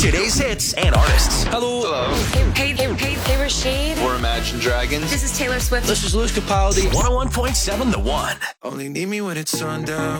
Today's hits and artists. Hello. Hey, Rashid. We're Imagine Dragons. This is Taylor Swift. This is Louis Capaldi. 101.7 The One. Only need me when it's sundown.